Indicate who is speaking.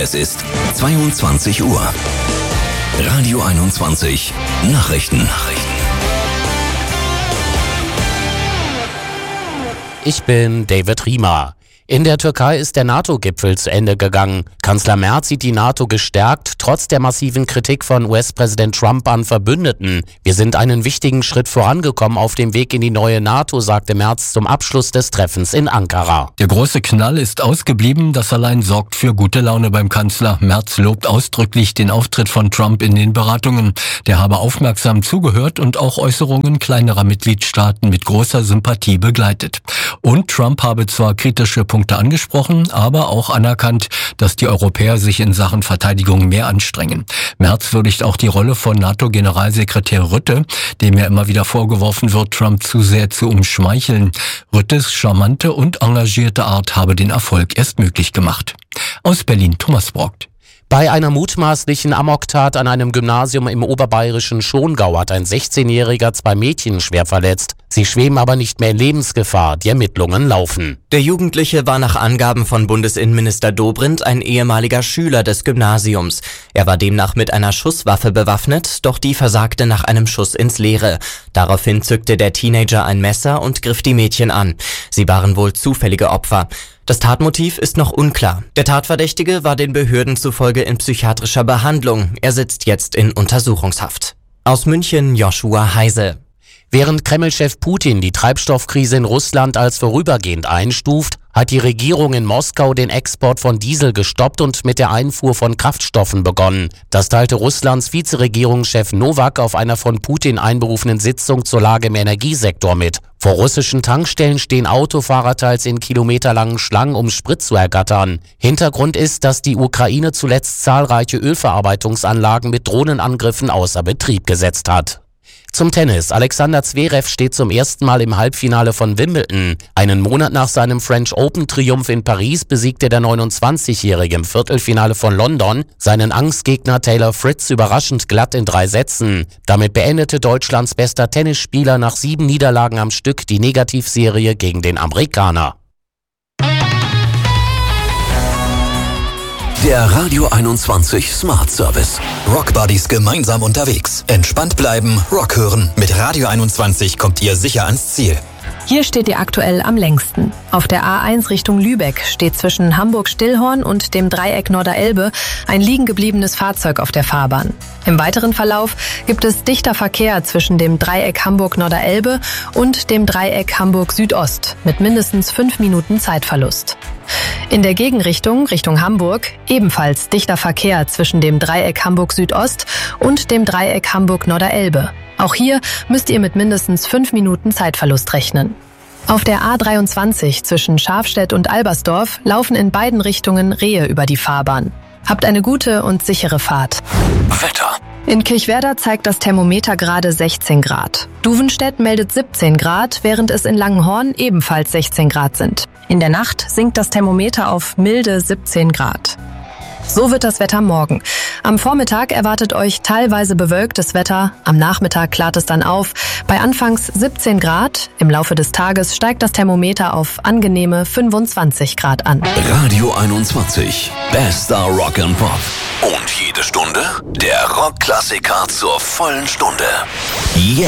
Speaker 1: Es ist 22 Uhr. Radio 21 Nachrichten.
Speaker 2: Ich bin David Riemer. In der Türkei ist der NATO-Gipfel zu Ende gegangen. Kanzler Merz sieht die NATO gestärkt, trotz der massiven Kritik von US-Präsident Trump an Verbündeten. Wir sind einen wichtigen Schritt vorangekommen auf dem Weg in die neue NATO, sagte Merz zum Abschluss des Treffens in Ankara.
Speaker 3: Der große Knall ist ausgeblieben, das allein sorgt für gute Laune beim Kanzler. Merz lobt ausdrücklich den Auftritt von Trump in den Beratungen. Der habe aufmerksam zugehört und auch Äußerungen kleinerer Mitgliedstaaten mit großer Sympathie begleitet. Und Trump habe zwar kritische Punkte angesprochen, aber auch anerkannt, dass die Europäer sich in Sachen Verteidigung mehr anstrengen. Merz würdigt auch die Rolle von NATO-Generalsekretär Rutte, dem ja immer wieder vorgeworfen wird, Trump zu sehr zu umschmeicheln. Ruttes charmante und engagierte Art habe den Erfolg erst möglich gemacht. Aus Berlin Thomas Brockt.
Speaker 2: Bei einer mutmaßlichen Amoktat an einem Gymnasium im oberbayerischen Schongau hat ein 16-Jähriger 2 Mädchen schwer verletzt. Sie schweben aber nicht mehr in Lebensgefahr. Die Ermittlungen laufen.
Speaker 4: Der Jugendliche war nach Angaben von Bundesinnenminister Dobrindt ein ehemaliger Schüler des Gymnasiums. Er war demnach mit einer Schusswaffe bewaffnet, doch die versagte nach einem Schuss ins Leere. Daraufhin zückte der Teenager ein Messer und griff die Mädchen an. Sie waren wohl zufällige Opfer. Das Tatmotiv ist noch unklar. Der Tatverdächtige war den Behörden zufolge in psychiatrischer Behandlung. Er sitzt jetzt in Untersuchungshaft. Aus München Joshua Heise.
Speaker 2: Während Kreml-Chef Putin die Treibstoffkrise in Russland als vorübergehend einstuft, hat die Regierung in Moskau den Export von Diesel gestoppt und mit der Einfuhr von Kraftstoffen begonnen. Das teilte Russlands Vizeregierungschef Nowak auf einer von Putin einberufenen Sitzung zur Lage im Energiesektor mit. Vor russischen Tankstellen stehen Autofahrer teils in kilometerlangen Schlangen, um Sprit zu ergattern. Hintergrund ist, dass die Ukraine zuletzt zahlreiche Ölverarbeitungsanlagen mit Drohnenangriffen außer Betrieb gesetzt hat. Zum Tennis. Alexander Zverev steht zum ersten Mal im Halbfinale von Wimbledon. Einen Monat nach seinem French Open-Triumph in Paris besiegte der 29-Jährige im Viertelfinale von London seinen Angstgegner Taylor Fritz überraschend glatt in 3 Sätzen. Damit beendete Deutschlands bester Tennisspieler nach 7 Niederlagen am Stück die Negativserie gegen den Amerikaner.
Speaker 1: Der Radio 21 Smart Service. Rock Buddies gemeinsam unterwegs. Entspannt bleiben, Rock hören. Mit Radio 21 kommt ihr sicher ans Ziel.
Speaker 5: Hier steht ihr aktuell am längsten. Auf der A1 Richtung Lübeck steht zwischen Hamburg-Stillhorn und dem Dreieck Norderelbe ein liegen gebliebenes Fahrzeug auf der Fahrbahn. Im weiteren Verlauf gibt es dichter Verkehr zwischen dem Dreieck Hamburg-Norderelbe und dem Dreieck Hamburg-Südost mit mindestens 5 Minuten Zeitverlust. In der Gegenrichtung, Richtung Hamburg, ebenfalls dichter Verkehr zwischen dem Dreieck Hamburg-Südost und dem Dreieck Hamburg-Norderelbe. Auch hier müsst ihr mit mindestens 5 Minuten Zeitverlust rechnen. Auf der A23 zwischen Schafstedt und Albersdorf laufen in beiden Richtungen Rehe über die Fahrbahn. Habt eine gute und sichere Fahrt.
Speaker 1: Wetter.
Speaker 5: In Kirchwerder zeigt das Thermometer gerade 16 Grad. Duvenstedt meldet 17 Grad, während es in Langenhorn ebenfalls 16 Grad sind. In der Nacht sinkt das Thermometer auf milde 17 Grad. So wird das Wetter morgen. Am Vormittag erwartet euch teilweise bewölktes Wetter. Am Nachmittag klart es dann auf. Bei anfangs 17 Grad. Im Laufe des Tages steigt das Thermometer auf angenehme 25 Grad an.
Speaker 1: Radio 21. Bester Rock and Pop. Und jede Stunde der Rockklassiker zur vollen Stunde.